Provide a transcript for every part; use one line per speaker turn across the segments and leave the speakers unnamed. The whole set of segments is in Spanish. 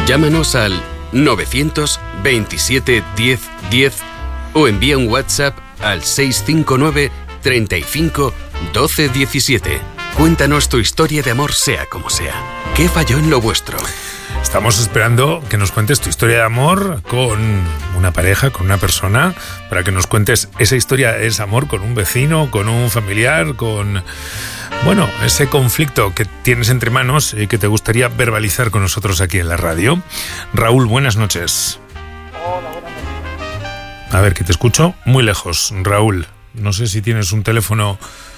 Llámanos al 927 10 10 o envía un WhatsApp al 659 35 12 17. Cuéntanos tu historia de amor, sea como sea. ¿Qué falló en lo vuestro?
Estamos esperando que nos cuentes tu historia de amor con una pareja, con una persona, para que nos cuentes esa historia, ese amor con un vecino, con un familiar, con, bueno, ese conflicto que tienes entre manos y que te gustaría verbalizar con nosotros aquí en la radio. Raúl, buenas noches.
Hola, buenas noches.
A ver, que te escucho muy lejos, Raúl. No sé si tienes un teléfono...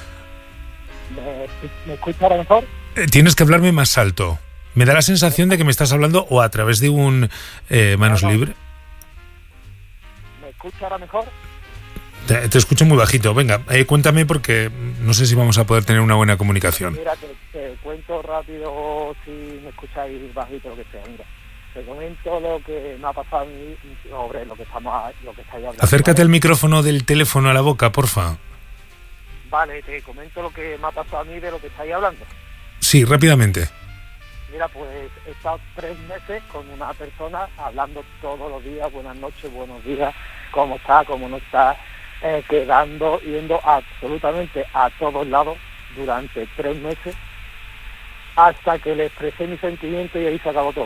¿Me escucha ahora mejor?
Tienes que hablarme más alto. Me da la sensación de que me estás hablando o a través de un manos libre.
¿Me escucha ahora mejor?
Te escucho muy bajito. Venga, cuéntame porque no sé si vamos a poder tener una buena comunicación.
Mira, te cuento rápido si me escucháis bajito lo que sea. Mira, te comento lo que me ha pasado a mí sobre lo que estáis hablando.
Acércate el micrófono del teléfono a la boca, porfa.
Vale, te comento lo que me ha pasado a mí de lo que estáis hablando.
Sí, rápidamente.
Mira, pues he estado 3 meses con una persona hablando todos los días, buenas noches, buenos días, cómo está, cómo no está, quedando, yendo absolutamente a todos lados durante 3 meses, hasta que le expresé mi sentimiento y ahí se acabó todo.